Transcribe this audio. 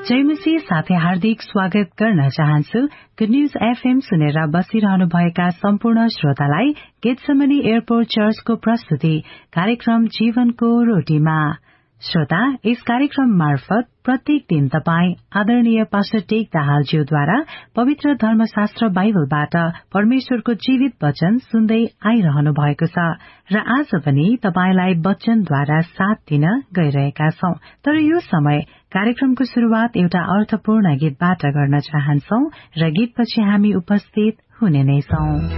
जयमसी साथै हार्दिक स्वागत गर्न चाहन्छु। गुड न्यूज एफएम सुनेर बसिरहनुभएका सम्पूर्ण श्रोतालाई गेटसेमनी एयरपोर्ट चर्चको प्रस्तुति कार्यक्रम जीवनको रोटीमा। श्रोता, यस कार्यक्रम मार्फत प्रत्येक दिन तपाई आदरणीय पास्टर टेक दाहालज्यूद्वारा पवित्र धर्मशास्त्र बाइबलबाट परमेश्वरको जीवित वचन सुन्दै आइरहनु भएको छ र आज पनि तपाईलाई वचनद्वारा साथ दिन गइरहेका छौं। तर यो समय कार्यक्रमको शुरूआत एउटा अर्थपूर्ण गीतबाट गर्न चाहन्छौं र गीतपछि हामी उपस्थित हुने नै छौं।